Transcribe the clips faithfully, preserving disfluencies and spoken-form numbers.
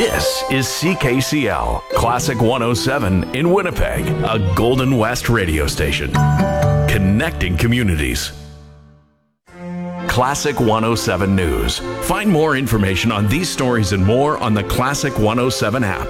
This is C K C L, Classic one oh seven in Winnipeg, a Golden West radio station. Connecting communities. Classic one oh seven News. Find more information on these stories and more on the Classic one oh seven app.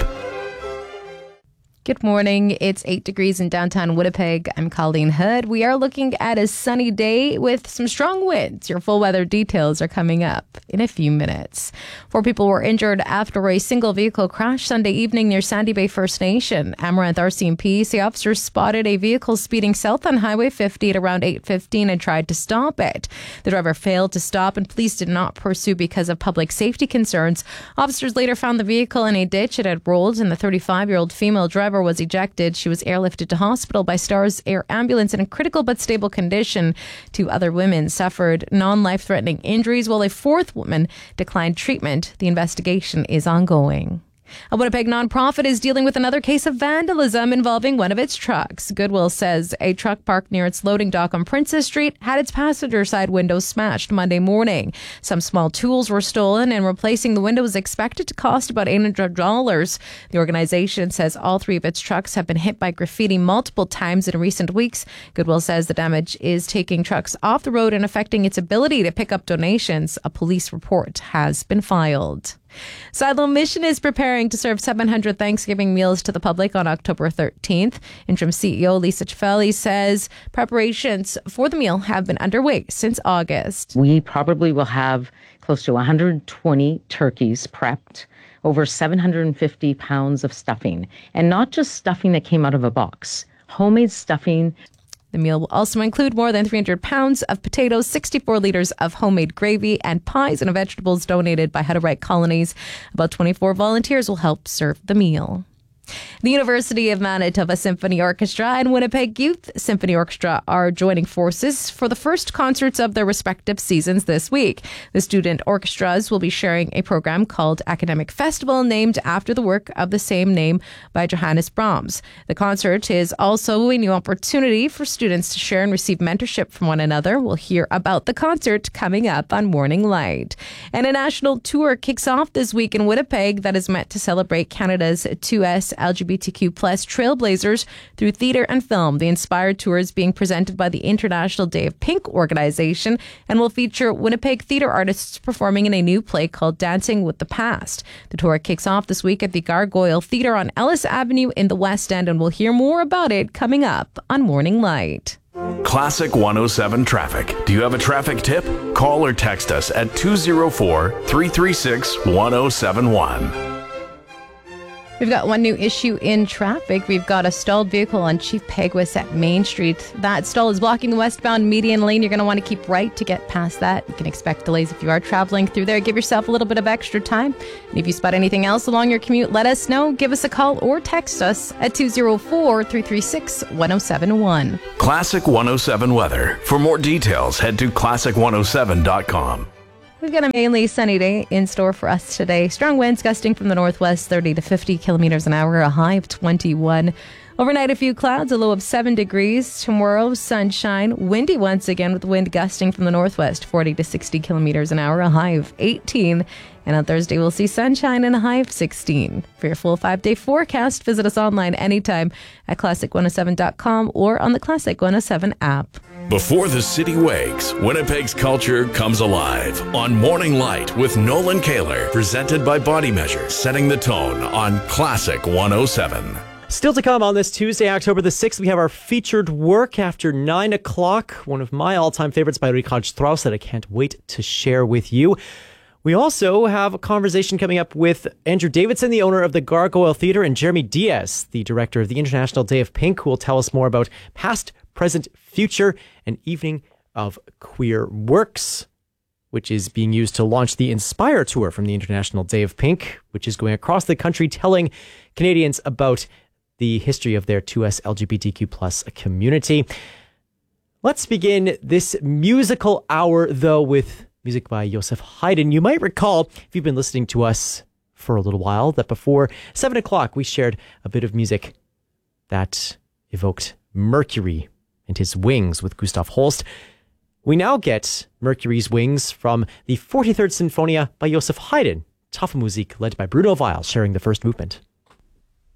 Good morning. It's eight degrees in downtown Winnipeg. I'm Colleen Hood. We are looking at a sunny day with some strong winds. Your full weather details are coming up in a few minutes. Four people were injured after a single vehicle crash Sunday evening near Sandy Bay First Nation. Amaranth R C M P say officers spotted a vehicle speeding south on Highway fifty at around eight fifteen and tried to stop it. The driver failed to stop and police did not pursue because of public safety concerns. Officers later found the vehicle in a ditch it had rolled and the thirty-five-year-old female driver was ejected. She was airlifted to hospital by Stars Air Ambulance in a critical but stable condition. Two other women suffered non-life-threatening injuries while a fourth woman declined treatment. The investigation is ongoing. A Winnipeg nonprofit is dealing with another case of vandalism involving one of its trucks. Goodwill says a truck parked near its loading dock on Princess Street had its passenger side windows smashed Monday morning. Some small tools were stolen and replacing the window is expected to cost about eight hundred dollars. The organization says all three of its trucks have been hit by graffiti multiple times in recent weeks. Goodwill says the damage is taking trucks off the road and affecting its ability to pick up donations. A police report has been filed. Silo Mission is preparing to serve seven hundred Thanksgiving meals to the public on October thirteenth. Interim C E O Lisa Cifelli says preparations for the meal have been underway since August. We probably will have close to one hundred twenty turkeys prepped, over seven hundred fifty pounds of stuffing, and not just stuffing that came out of a box, homemade stuffing. The meal will also include more than three hundred pounds of potatoes, sixty-four litres of homemade gravy, and pies and vegetables donated by How to Write Colonies. About twenty-four volunteers will help serve the meal. The University of Manitoba Symphony Orchestra and Winnipeg Youth Symphony Orchestra are joining forces for the first concerts of their respective seasons this week. The student orchestras will be sharing a program called Academic Festival, named after the work of the same name by Johannes Brahms. The concert is also a new opportunity for students to share and receive mentorship from one another. We'll hear about the concert coming up on Morning Light. And a national tour kicks off this week in Winnipeg that is meant to celebrate Canada's two S L G B T Q plus trailblazers through theatre and film. The Inspired Tour is being presented by the International Day of Pink organization and will feature Winnipeg theatre artists performing in a new play called Dancing with the Past. The tour kicks off this week at the Gargoyle Theatre on Ellis Avenue in the West End, and we'll hear more about it coming up on Morning Light. Classic one oh seven Traffic. Do you have a traffic tip? Call or text us at two oh four, three three six, one oh seven one. We've got one new issue in traffic. We've got a stalled vehicle on Chief Peguis at Main Street. That stall is blocking the westbound median lane. You're going to want to keep right to get past that. You can expect delays if you are traveling through there. Give yourself a little bit of extra time. And if you spot anything else along your commute, let us know. Give us a call or text us at two oh four, three three six, one oh seven one. Classic one oh seven weather. For more details, head to classic one oh seven dot com. We've got a mainly sunny day in store for us today. Strong winds gusting from the northwest, thirty to fifty kilometers an hour, a high of twenty-one. Overnight, a few clouds, a low of seven degrees. Tomorrow, sunshine, windy once again with wind gusting from the northwest, forty to sixty kilometers an hour, a high of eighteen. And on Thursday, we'll see sunshine and a high of sixteen. For your full five-day forecast, visit us online anytime at classic one oh seven dot com or on the Classic one oh seven app. Before the city wakes, Winnipeg's culture comes alive on Morning Light with Nolan Kaler, presented by Body Measure, setting the tone on Classic one oh seven. Still to come on this Tuesday, October the sixth, we have our featured work after nine o'clock, one of my all-time favorites by Richard Strauss that I can't wait to share with you. We also have a conversation coming up with Andrew Davidson, the owner of the Gargoyle Theatre, and Jeremy Diaz, the director of the International Day of Pink, who will tell us more about past, present, future, an evening of queer works, which is being used to launch the Inspire Tour from the International Day of Pink, which is going across the country telling Canadians about the history of their two S L G B T Q plus community. Let's begin this musical hour, though, with music by Joseph Haydn. You might recall, if you've been listening to us for a little while, that before seven o'clock, we shared a bit of music that evoked Mercury and his wings with Gustav Holst. We now get Mercury's Wings from the forty-third Sinfonia by Joseph Haydn, Tafel Musik led by Bruno Weil sharing the first movement.